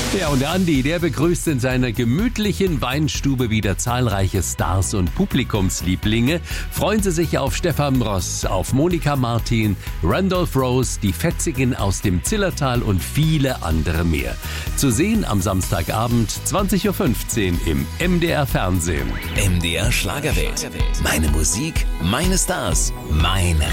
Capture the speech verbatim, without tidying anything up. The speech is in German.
Ja, und der Andi, der begrüßt in seiner gemütlichen Weinstube wieder zahlreiche Stars und Publikumslieblinge. Freuen Sie sich auf Stefan Ross, auf Monika Martin, Randolph Rose, die Fetzigen aus dem Zillertal und viele andere mehr. Zu sehen am Samstagabend zwanzig Uhr fünfzehn im M D R Fernsehen. M D R Schlagerwelt. Meine Musik, meine Stars, mein